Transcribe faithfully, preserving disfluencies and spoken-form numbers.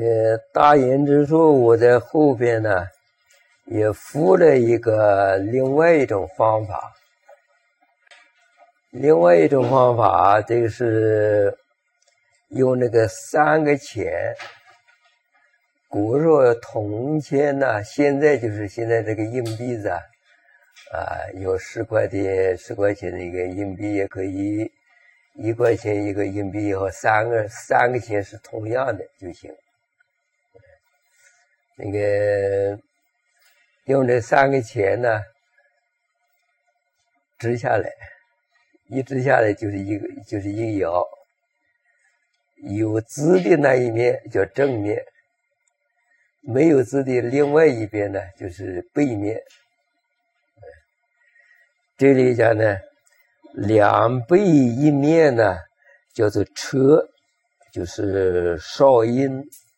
个大阴之术，我在后边呢也附了一个另外一种方法。另外一种方法，这个是用那个三个钱。古时候铜钱呢，现在就是现在这个硬币子啊，啊有十块的十块钱的一个硬币也可以，一块钱一个硬币和三个三个钱是同样的就行。那个用这三个钱呢，支下来，一支下来就是一个就是一个爻，有字的那一面叫正面，没有字的另外一边呢就是背面。这里讲呢，两背一面呢叫做车，就是少阴。